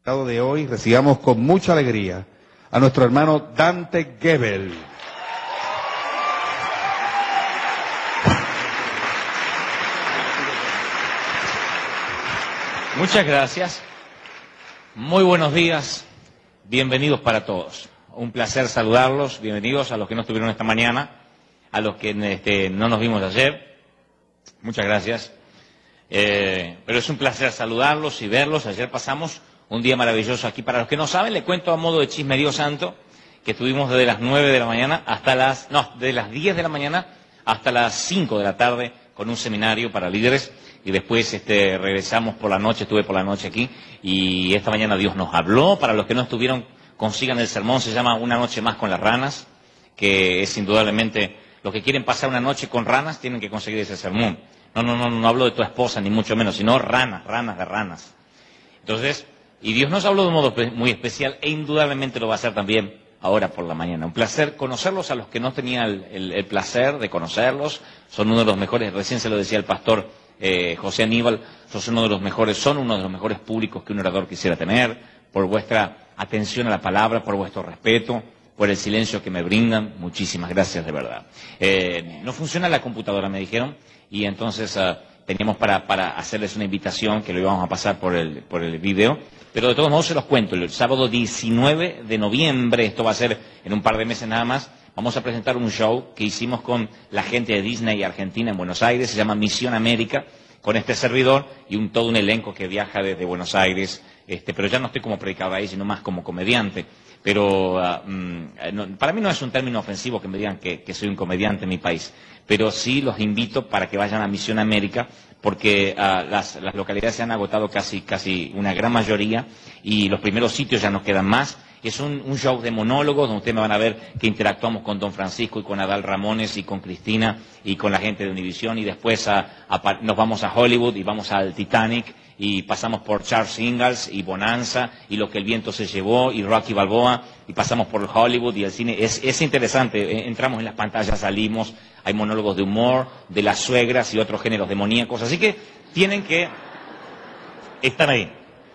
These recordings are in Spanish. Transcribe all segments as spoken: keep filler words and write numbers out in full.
de hoy recibamos con mucha alegría a nuestro hermano Dante Gebel. Muchas gracias. Muy buenos días. Bienvenidos para todos. Un placer saludarlos. Bienvenidos a los que no estuvieron esta mañana, a los que este, no nos vimos ayer. Muchas gracias. Eh, pero es un placer saludarlos y verlos. Ayer pasamos un día maravilloso aquí. Para los que no saben, le cuento a modo de chisme Dios santo que estuvimos desde las nueve de la mañana hasta las... No, desde las diez de la mañana hasta las cinco de la tarde con un seminario para líderes. Y después este, regresamos por la noche, estuve por la noche aquí. Y esta mañana Dios nos habló. Para los que no estuvieron, consigan el sermón. Se llama Una noche más con las ranas, que es indudablemente... Los que quieren pasar una noche con ranas tienen que conseguir ese sermón. No, no, no, no hablo de tu esposa, ni mucho menos, sino ranas, ranas de ranas. Entonces, y Dios nos habló de un modo muy especial, e indudablemente lo va a hacer también ahora por la mañana. Un placer conocerlos a los que no tenían el, el, el placer de conocerlos. Son uno de los mejores, recién se lo decía el pastor eh, José Aníbal, son uno de los mejores, son uno de los mejores públicos que un orador quisiera tener, por vuestra atención a la palabra, por vuestro respeto, por el silencio que me brindan. Muchísimas gracias, de verdad. Eh, no funciona la computadora, me dijeron, y entonces uh, teníamos para, para hacerles una invitación que lo íbamos a pasar por el, por el video, pero de todos modos se los cuento. El sábado diecinueve de noviembre, esto va a ser en un par de meses nada más, vamos a presentar un show que hicimos con la gente de Disney Argentina en Buenos Aires, se llama Misión América, con este servidor y un, todo un elenco que viaja desde Buenos Aires, este, pero ya no estoy como predicador ahí, sino más como comediante. Pero uh, no, para mí no es un término ofensivo que me digan que, que soy un comediante en mi país, pero sí los invito para que vayan a Misión América, porque uh, las, las localidades se han agotado casi, casi una gran mayoría y los primeros sitios ya no quedan más. Es un, un show de monólogos donde ustedes van a ver que interactuamos con Don Francisco y con Adal Ramones y con Cristina y con la gente de Univisión, y después a, a, nos vamos a Hollywood y vamos al Titanic y pasamos por Charles Ingalls y Bonanza y Lo que el viento se llevó y Rocky Balboa y pasamos por Hollywood y el cine. Es, es interesante, entramos en las pantallas, salimos, hay monólogos de humor, de las suegras y otros géneros demoníacos, así que tienen que estar ahí.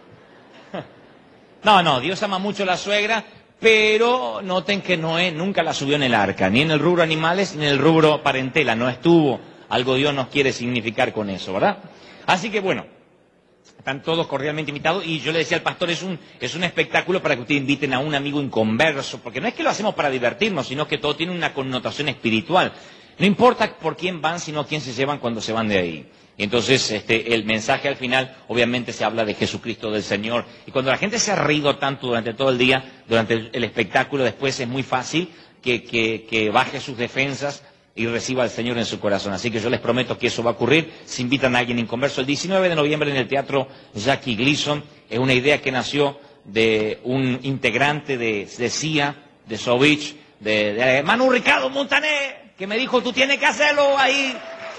No, no, Dios ama mucho a la suegra, pero noten que Noé nunca la subió en el arca, ni en el rubro animales, ni en el rubro parentela, no estuvo. Algo Dios nos quiere significar con eso, ¿verdad? Así que bueno, están todos cordialmente invitados, y yo le decía al pastor, es un, es un espectáculo para que ustedes inviten a un amigo inconverso, porque no es que lo hacemos para divertirnos, sino que todo tiene una connotación espiritual. No importa por quién van, sino quién se llevan cuando se van de ahí. Y entonces este, el mensaje al final, obviamente se habla de Jesucristo, del Señor. Y cuando la gente se ha reído tanto durante todo el día, durante el, el espectáculo, después es muy fácil que, que, que baje sus defensas y reciba al Señor en su corazón. Así que yo les prometo que eso va a ocurrir. Si invitan a alguien inconverso, el diecinueve de noviembre en el Teatro Jackie Gleason, es una idea que nació de un integrante de, de C I A, de Sovich, de, de Manu Ricardo Montané, que me dijo, tú tienes que hacerlo ahí.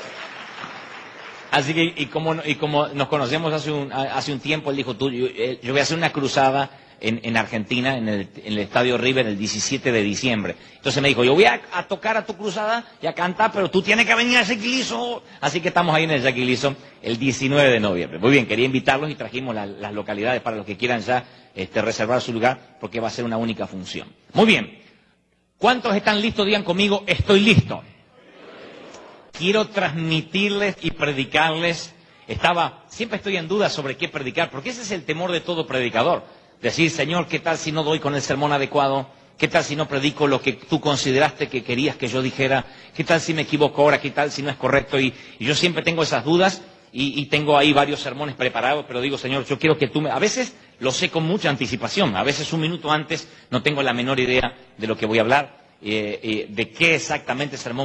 Así que, y como, y como nos conocemos hace un, hace un tiempo, él dijo, tú, yo, yo voy a hacer una cruzada en, en Argentina, en el, en el Estadio River, el diecisiete de diciembre. Entonces me dijo, yo voy a, a tocar a tu cruzada y a cantar, pero tú tienes que venir a Jackie Gleason. Así que estamos ahí en el Jackie Gleason el diecinueve de noviembre. Muy bien, quería invitarlos y trajimos la, las localidades para los que quieran ya este, reservar su lugar, porque va a ser una única función. Muy bien. ¿Cuántos están listos? Digan conmigo, estoy listo. Quiero transmitirles y predicarles. Estaba, siempre estoy en duda sobre qué predicar, porque ese es el temor de todo predicador. Decir, Señor, ¿qué tal si no doy con el sermón adecuado? ¿Qué tal si no predico lo que tú consideraste que querías que yo dijera? ¿Qué tal si me equivoco ahora? ¿Qué tal si no es correcto? Y, y yo siempre tengo esas dudas y, y tengo ahí varios sermones preparados, pero digo, Señor, yo quiero que tú me... A veces lo sé con mucha anticipación, a veces un minuto antes no tengo la menor idea de lo que voy a hablar, eh, eh, de qué exactamente sermón